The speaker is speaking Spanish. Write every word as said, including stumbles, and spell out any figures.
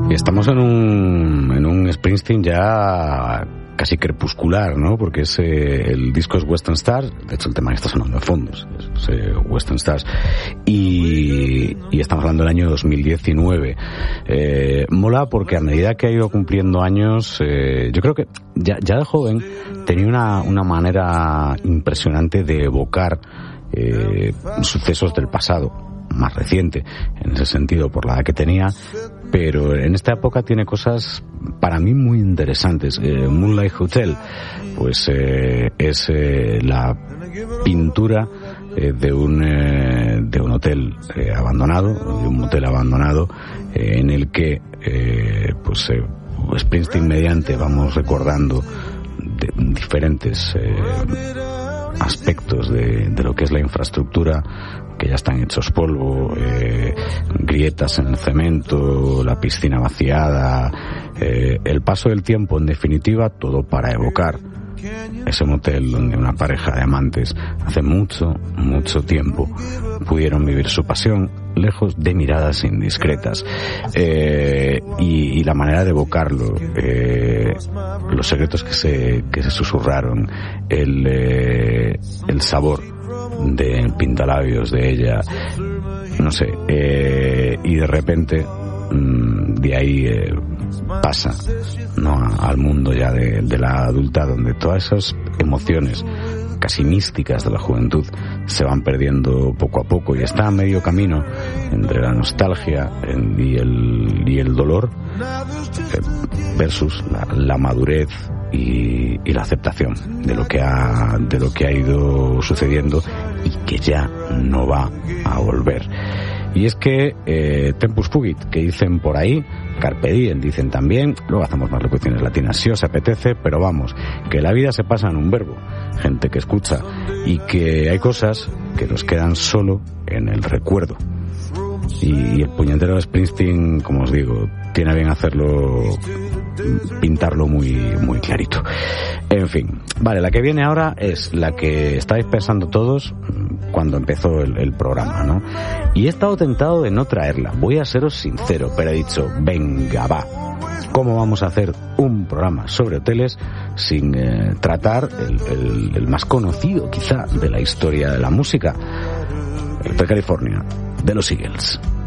Y estamos en un, en un Springsteen ya casi crepuscular, ¿no? Porque es, eh, el disco es Western Stars, de hecho el tema que está sonando de fondo es, es eh, Western Stars, y, y estamos hablando del año dos mil diecinueve. Eh, mola porque a medida que ha ido cumpliendo años, eh, yo creo que ya, ya de joven tenía una, una manera impresionante de evocar eh, sucesos del pasado, más reciente en ese sentido por la edad que tenía, pero en esta época tiene cosas para mí muy interesantes. eh, Moonlight Hotel pues eh, es eh, la pintura eh, de un eh, de un hotel eh, abandonado, de un motel abandonado, eh, en el que eh, pues eh, Springsteen mediante vamos recordando de, diferentes eh, aspectos de, de lo que es la infraestructura, que ya están hechos polvo, eh, grietas en el cemento, la piscina vaciada, eh, el paso del tiempo, en definitiva, todo para evocar ese motel donde una pareja de amantes hace mucho, mucho tiempo pudieron vivir su pasión lejos de miradas indiscretas, eh, y, y la manera de evocarlo, eh, los secretos que se, que se susurraron, el, eh, el sabor de pintalabios de ella, no sé, eh, y de repente mmm, de ahí eh, pasa, ¿no?, al mundo ya de, de la adulta, donde todas esas emociones casi místicas de la juventud se van perdiendo poco a poco, y está a medio camino entre la nostalgia y el, y el dolor versus la, la madurez y, y la aceptación de lo que ha de lo que ha ido sucediendo y que ya no va a volver. Y es que eh, Tempus Fugit, que dicen por ahí, Carpe Diem dicen también, luego hacemos más locuciones latinas si os apetece, pero vamos, que la vida se pasa en un verbo, gente que escucha, y que hay cosas que nos quedan solo en el recuerdo. Y, y el puñetero de Springsteen, como os digo, tiene a bien hacerlo, pintarlo muy muy clarito. En fin, vale, la que viene ahora es la que estáis pensando todos cuando empezó el, el programa, ¿no? Y he estado tentado de no traerla, voy a seros sincero, pero he dicho, venga, va, ¿cómo vamos a hacer un programa sobre hoteles sin eh, tratar el, el, el más conocido quizá de la historia de la música, el de California, de los Eagles?